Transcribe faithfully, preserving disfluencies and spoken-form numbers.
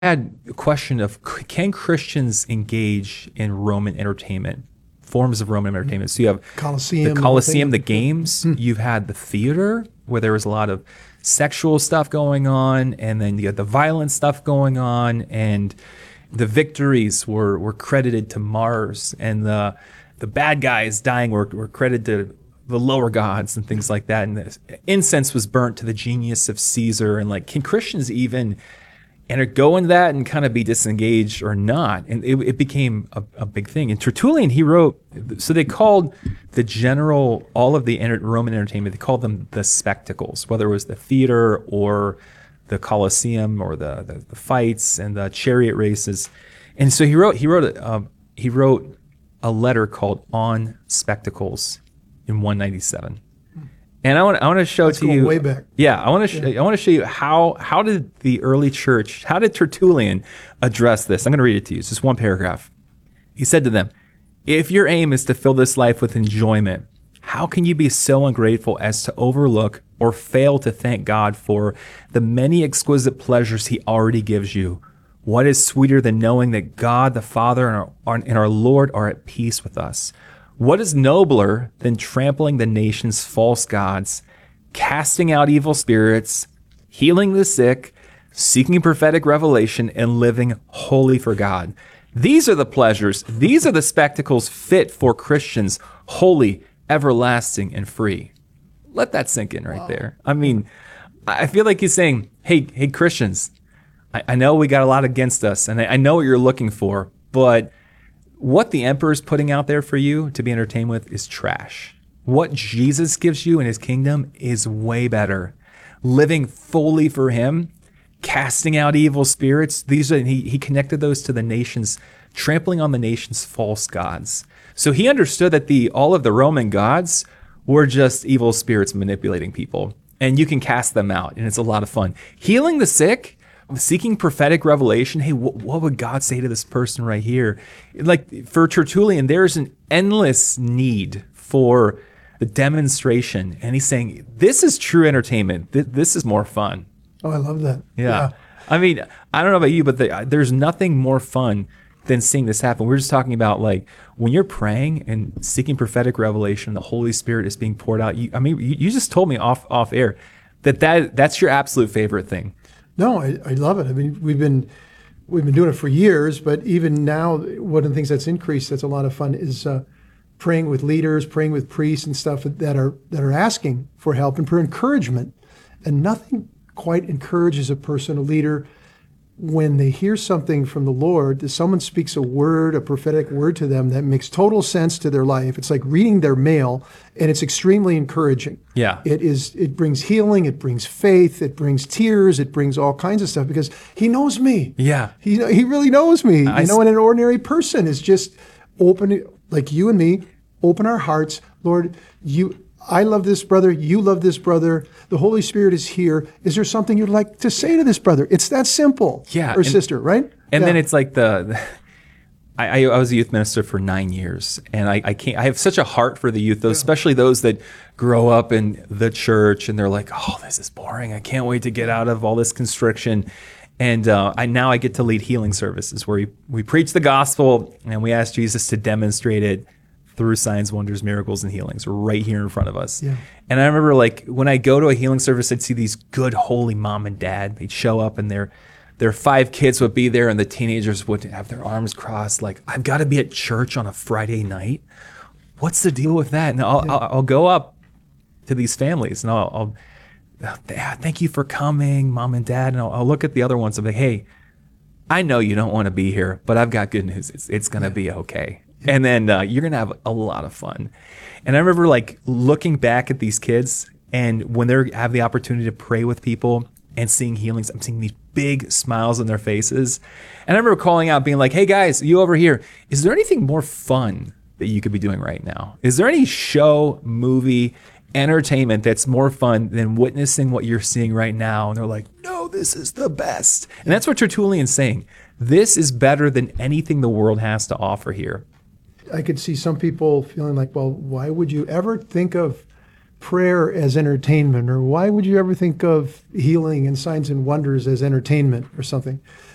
had a question of c- can Christians engage in Roman entertainment, forms of Roman entertainment? So you have Colosseum, the Colosseum, the games. You've had the theater where there was a lot of sexual stuff going on, and then you had the violent stuff going on, and the victories were, were credited to Mars, and the the bad guys dying were, were credited to the lower gods and things like that. And the incense was burnt to the genius of Caesar. And like, can Christians even and go into that and kind of be disengaged or not? And it, it became a, a big thing. And Tertullian, he wrote, so they called the general, all of the enter, Roman entertainment, they called them the spectacles, whether it was the theater or the Colosseum or the, the, the fights and the chariot races. And so he wrote, he wrote, a, he wrote a letter called On Spectacles in one ninety-seven. And I want I want to show That's to going you way back. Yeah, I want to sh- Yeah. I want to show you how how did the early church, how did Tertullian address this? I'm going to read it to you. It's just one paragraph. He said to them, "If your aim is to fill this life with enjoyment, how can you be so ungrateful as to overlook or fail to thank God for the many exquisite pleasures he already gives you? What is sweeter than knowing that God the Father and our, and our Lord are at peace with us? What is nobler than trampling the nation's false gods, casting out evil spirits, healing the sick, seeking prophetic revelation, and living wholly for God? These are the pleasures, these are the spectacles fit for Christians, holy, everlasting, and free." Let that sink in right wow. there. I mean, I feel like he's saying, hey, hey, Christians, I, I know we got a lot against us, and I, I know what you're looking for, but what the emperor's putting out there for you to be entertained with is trash. What Jesus gives you in his kingdom is way better. Living fully for him, casting out evil spirits. These are, he, he connected those to the nations, trampling on the nation's false gods. So he understood that the all of the Roman gods were just evil spirits manipulating people, and you can cast them out, and it's a lot of fun. Healing the sick, seeking prophetic revelation. Hey, wh- what would God say to this person right here? Like for Tertullian, there's an endless need for the demonstration. And he's saying, this is true entertainment. Th- this is more fun. Oh, I love that. Yeah. yeah. I mean, I don't know about you, but the, there's nothing more fun than seeing this happen. We're just talking about like when you're praying and seeking prophetic revelation, the Holy Spirit is being poured out. You, I mean, you, you just told me off, off air that, that that's your absolute favorite thing. No, I, I love it. I mean, we've been we've been doing it for years, but even now, one of the things that's increased that's a lot of fun is uh, praying with leaders, praying with priests and stuff that are that are asking for help and for encouragement. And nothing quite encourages a person, a leader, when they hear something from the Lord, that someone speaks a word, a prophetic word to them that makes total sense to their life. It's like reading their mail, and it's extremely encouraging. Yeah. It is. It brings healing, it brings faith, it brings tears, it brings all kinds of stuff because he knows me. Yeah. He he really knows me. I you know, and an ordinary person is just open, like you and me, open our hearts. Lord, you I love this brother, you love this brother, the Holy Spirit is here. Is there something you'd like to say to this brother? It's that simple. Yeah, Or and- sister, right? And Yeah. then it's like the, the I, I was a youth minister for nine years, and I, I can't. I have such a heart for the youth, those, especially those that grow up in the church, and they're like, "Oh, this is boring. I can't wait to get out of all this constriction." And uh, I now I get to lead healing services where we, we preach the gospel and we ask Jesus to demonstrate it through signs, wonders, miracles, and healings right here in front of us. Yeah. And I remember like when I go to a healing service, I'd see these good, holy mom and dad. They'd show up and their their five kids would be there, and the teenagers would have their arms crossed like, I've got to be at church on a Friday night. What's the deal with that? And I'll, Yeah. I'll, I'll go up to these families and I'll, I'll thank you for coming, mom and dad. And I'll, I'll look at the other ones and be like, hey, I know you don't want to be here, but I've got good news. It's, it's going to be okay. And then uh, you're going to have a lot of fun. And I remember like looking back at these kids, and when they have the opportunity to pray with people and seeing healings, I'm seeing these big smiles on their faces. And I remember calling out being like, hey guys, you over here, is there anything more fun that you could be doing right now? Is there any show, movie, entertainment that's more fun than witnessing what you're seeing right now? And they're like, no, this is the best. And that's what Tertullian's saying. This is better than anything the world has to offer here. I could see some people feeling like, well, why would you ever think of prayer as entertainment? Or why would you ever think of healing and signs and wonders as entertainment or something?